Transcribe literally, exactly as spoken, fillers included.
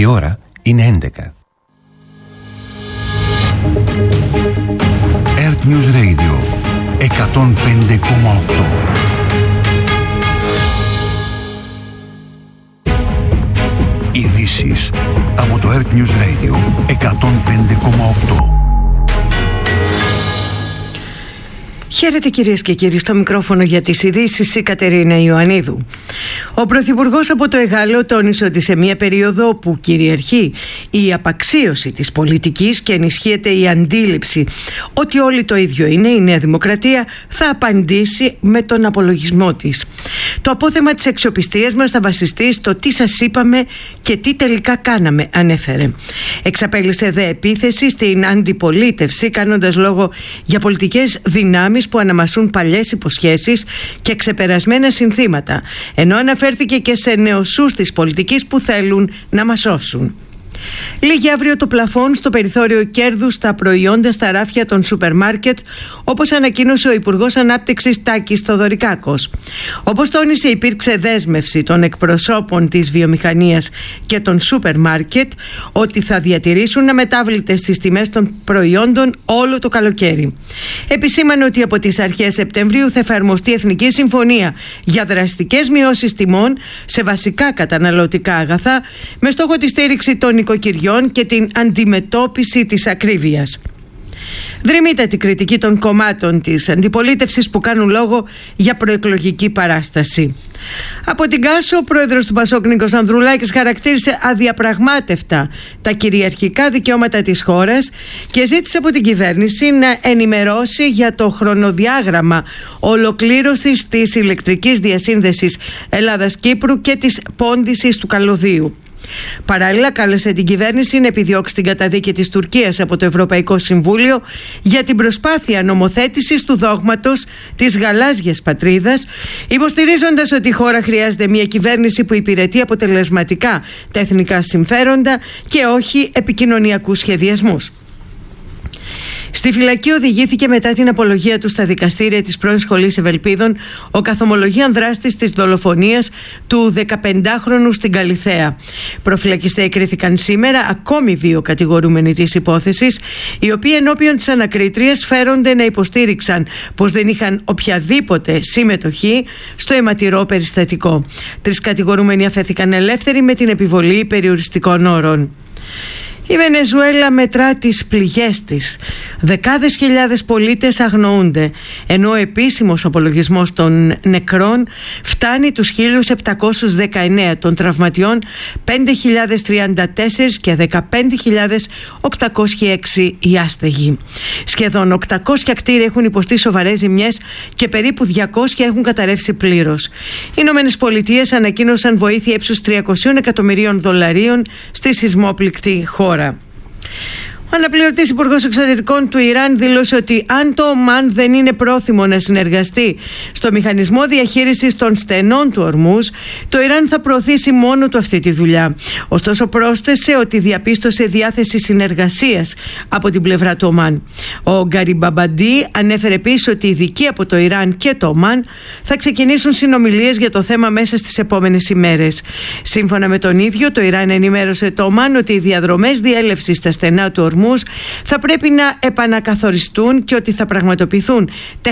Η ώρα είναι έντεκα. Earth News Radio εκατόν πέντε κόμμα οκτώ. Ειδήσεις από το Earth News Radio εκατόν πέντε κόμμα οκτώ. Χαίρετε κυρίες και κύριοι, στο μικρόφωνο για τις ειδήσεις η Κατερίνα Ιωαννίδου. Ο Πρωθυπουργός από το Εγάλεο τόνισε ότι σε μια περίοδο που κυριαρχεί η απαξίωση της πολιτικής και ενισχύεται η αντίληψη ότι όλοι το ίδιο είναι, η Νέα Δημοκρατία θα απαντήσει με τον απολογισμό της. Το απόθεμα της αξιοπιστίας μας θα βασιστεί στο τι σας είπαμε και τι τελικά κάναμε, ανέφερε. Εξαπέλυσε δε επίθεση στην αντιπολίτευση, κάνοντας λόγο για πολιτικές δυνάμεις που αναμασούν παλιές υποσχέσεις και ξεπερασμένα συνθήματα, ενώ αναφέρθηκε και σε νεοσούς της πολιτικής που θέλουν να μας σώσουν. Λύγει αύριο το πλαφόν στο περιθώριο κέρδους στα προϊόντα στα ράφια των σούπερ μάρκετ, όπως ανακοίνωσε ο Υπουργός Ανάπτυξης Τάκης Θοδωρικάκος. Όπως τόνισε, υπήρξε δέσμευση των εκπροσώπων της βιομηχανίας και των σούπερ μάρκετ ότι θα διατηρήσουν αμετάβλητες τις τιμές των προϊόντων όλο το καλοκαίρι. Επισήμανε ότι από τις αρχές Σεπτεμβρίου θα εφαρμοστεί Εθνική Συμφωνία για δραστικές μειώσεις τιμών σε βασικά καταναλωτικά αγαθά, με στόχο τη στήριξη των οικοκυριών και την αντιμετώπιση της ακρίβειας. Δρυμείται την κριτική των κομμάτων της αντιπολίτευσης που κάνουν λόγο για προεκλογική παράσταση. Από την Κάσο, ο πρόεδρος του Πασόκ Νίκος Ανδρουλάκης χαρακτήρισε αδιαπραγμάτευτα τα κυριαρχικά δικαιώματα της χώρας και ζήτησε από την κυβέρνηση να ενημερώσει για το χρονοδιάγραμμα ολοκλήρωσης της ηλεκτρικής διασύνδεσης Ελλάδας-Κύπρου και της πόντισης του καλωδίου. Παράλληλα, κάλεσε την κυβέρνηση να επιδιώξει την καταδίκη της Τουρκίας από το Ευρωπαϊκό Συμβούλιο για την προσπάθεια νομοθέτησης του δόγματος της γαλάζιας πατρίδας, υποστηρίζοντας ότι η χώρα χρειάζεται μια κυβέρνηση που υπηρετεί αποτελεσματικά τα εθνικά συμφέροντα και όχι επικοινωνιακούς σχεδιασμούς. Στη φυλακή οδηγήθηκε μετά την απολογία του στα δικαστήρια της πρώην Σχολής Ευελπίδων ο καθομολογίαν δράστης της δολοφονίας του δεκαπεντάχρονου στην Καλιθέα. Προφυλακιστέ εκρίθηκαν σήμερα ακόμη δύο κατηγορούμενοι της υπόθεσης, οι οποίοι ενώπιον της ανακρίτριας φέρονται να υποστήριξαν πως δεν είχαν οποιαδήποτε συμμετοχή στο αιματηρό περιστατικό. Τρεις κατηγορούμενοι αφέθηκαν ελεύθεροι με την επιβολή περιοριστικών όρων. Η Βενεζουέλα μετρά τις πληγές της. Δεκάδες χιλιάδες πολίτες αγνοούνται, ενώ ο επίσημος απολογισμός των νεκρών φτάνει τους χίλιους επτακόσιους δεκαεννέα, των τραυματιών πέντε χιλιάδες τριάντα τέσσερα και δεκαπέντε χιλιάδες οκτακόσιοι έξι οι άστεγοι. Σχεδόν οκτακόσια κτίρια έχουν υποστεί σοβαρές ζημιές και περίπου διακόσια έχουν καταρρεύσει πλήρως. Οι Ηνωμένες Πολιτείες ανακοίνωσαν βοήθεια ύψους τριακόσια εκατομμυρίων δολαρίων στη σεισμόπληκτη χώρα. Ο αναπληρωτής υπουργός εξωτερικών του Ιράν δήλωσε ότι αν το Ομάν δεν είναι πρόθυμο να συνεργαστεί στο μηχανισμό διαχείρισης των στενών του Ορμούζ, το Ιράν θα προωθήσει μόνο του αυτή τη δουλειά. Ωστόσο, πρόσθεσε ότι διαπίστωσε διάθεση συνεργασίας από την πλευρά του Ομάν. Ο Γκαριμπαμπαντί ανέφερε επίσης ότι οι ειδικοί από το Ιράν και το Ομάν θα ξεκινήσουν συνομιλίες για το θέμα μέσα στις επόμενες ημέρες. Σύμφωνα με τον ίδιο, το Ιράν ενημέρωσε το Ομάν ότι οι διαδρομές διέλευσης στα στενά του Ορμούζ θα πρέπει να επανακαθοριστούν και ότι θα πραγματοποιηθούν